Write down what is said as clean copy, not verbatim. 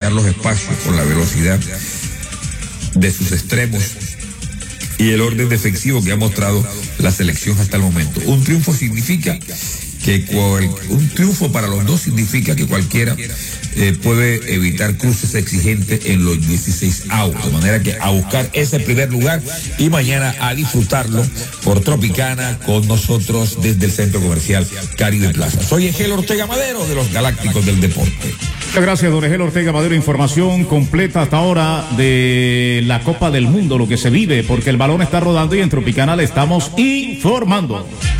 manejar los espacios con la velocidad de sus extremos y el orden defensivo que ha mostrado la selección hasta el momento. Un triunfo para los dos significa que cualquiera puede evitar cruces exigentes en los 16 avos, de manera que a buscar ese primer lugar y mañana a disfrutarlo por Tropicana con nosotros desde el Centro Comercial Caribe Plaza. Soy Egel Ortega Madero de los Galácticos del Deporte. Muchas gracias, don Egel Ortega Madero. Información completa hasta ahora de la Copa del Mundo, lo que se vive, porque el balón está rodando y en Tropicana le estamos informando.